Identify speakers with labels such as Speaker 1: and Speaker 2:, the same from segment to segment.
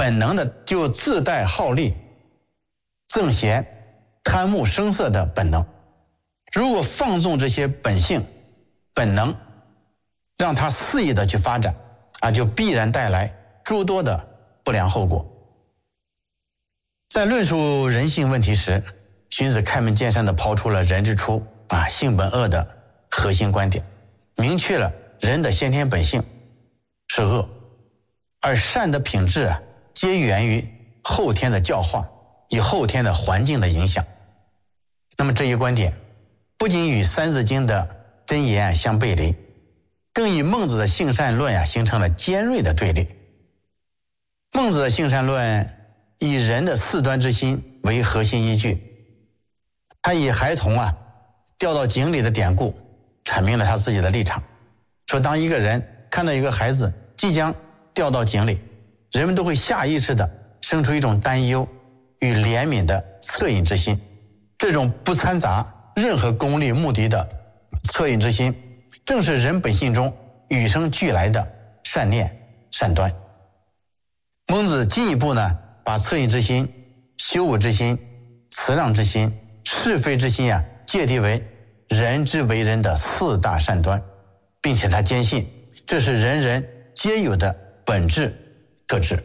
Speaker 1: 本能的就自带好利、憎嫌、贪慕声色的本能。如果放纵这些本性、本能，让它肆意的去发展就必然带来诸多的不良后果。在论述人性问题时，荀子开门见山地抛出了人之初性本恶的核心观点，明确了人的先天本性是恶，而善的品质皆源于后天的教化与后天的环境的影响。那么这一观点不仅与三字经的箴言相背离，更与孟子的性善论形成了尖锐的对立。孟子的性善论以人的四端之心为核心依据，他以孩童掉到井里的典故阐明了他自己的立场，说当一个人看到一个孩子即将掉到井里，人们都会下意识地生出一种担忧与怜悯的恻隐之心。这种不掺杂任何功利目的的恻隐之心，正是人本性中与生俱来的善念善端。孟子进一步把恻隐之心、羞恶之心、辞让之心、是非之心界定为人之为人的四大善端，并且他坚信这是人人皆有的本质特质。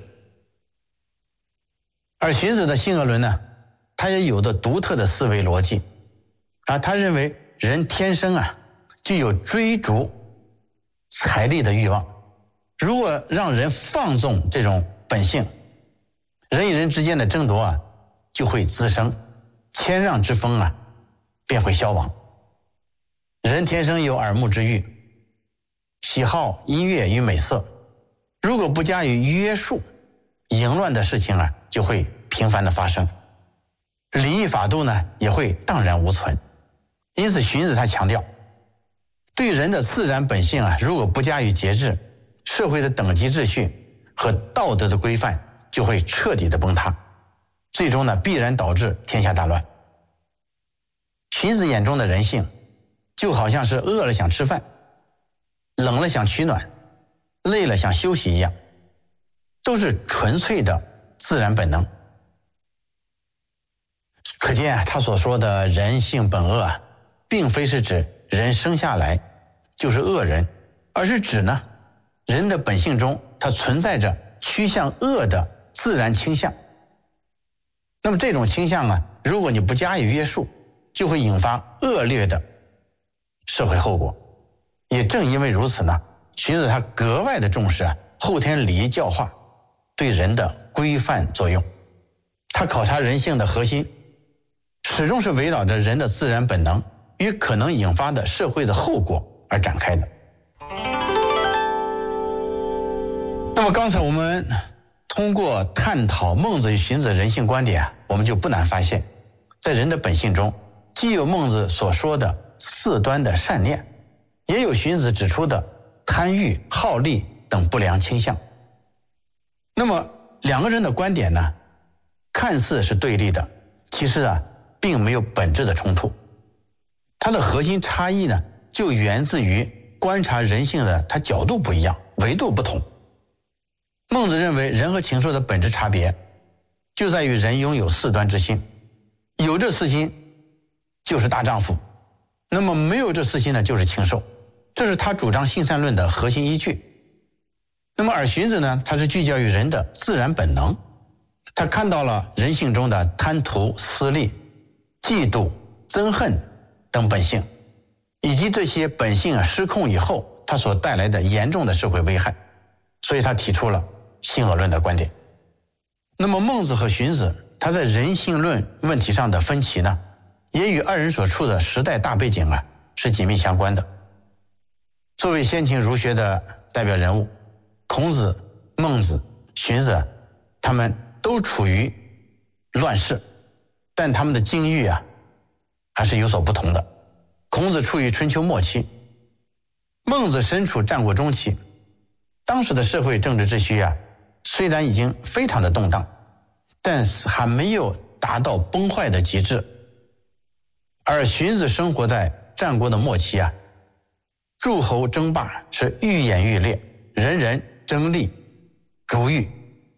Speaker 1: 而荀子的性恶论他也有着独特的思维逻辑他认为人天生就有追逐财力的欲望，如果让人放纵这种本性，人与人之间的争夺就会滋生，谦让之风便会消亡。人天生有耳目之欲，喜好音乐与美色，如果不加以约束，淫乱的事情就会频繁的发生，礼义法度也会荡然无存。因此荀子他强调，对人的自然本性如果不加以节制，社会的等级秩序和道德的规范就会彻底的崩塌，最终必然导致天下大乱。荀子眼中的人性就好像是饿了想吃饭，冷了想取暖，累了想休息一样，都是纯粹的自然本能。可见他所说的人性本恶并非是指人生下来就是恶人，而是指人的本性中它存在着趋向恶的自然倾向。那么这种倾向如果你不加以约束，就会引发恶劣的社会后果。也正因为如此荀子他格外的重视后天礼仪教化对人的规范作用。他考察人性的核心始终是围绕着人的自然本能与可能引发的社会的后果而展开的。那么刚才我们通过探讨孟子与荀子的人性观点我们就不难发现，在人的本性中既有孟子所说的四端的善念，也有荀子指出的贪欲、好利等不良倾向。那么两个人的观点看似是对立的，其实并没有本质的冲突。它的核心差异就源自于观察人性的它角度不一样，维度不同。孟子认为人和禽兽的本质差别就在于人拥有四端之心，有这四心就是大丈夫，那么没有这四心就是禽兽，这是他主张性善论的核心依据。那么而荀子他是聚焦于人的自然本能，他看到了人性中的贪图、私利、嫉妒、憎恨等本性，以及这些本性失控以后它所带来的严重的社会危害，所以他提出了性恶论的观点。那么孟子和荀子他在人性论问题上的分歧也与二人所处的时代大背景是紧密相关的。作为先秦儒学的代表人物，孔子、孟子、荀子他们都处于乱世，但他们的境遇还是有所不同的。孔子处于春秋末期，孟子身处战国中期，当时的社会政治秩序虽然已经非常的动荡，但还没有达到崩坏的极致。而荀子生活在战国的末期诸侯争霸是愈演愈烈，人人争利逐欲，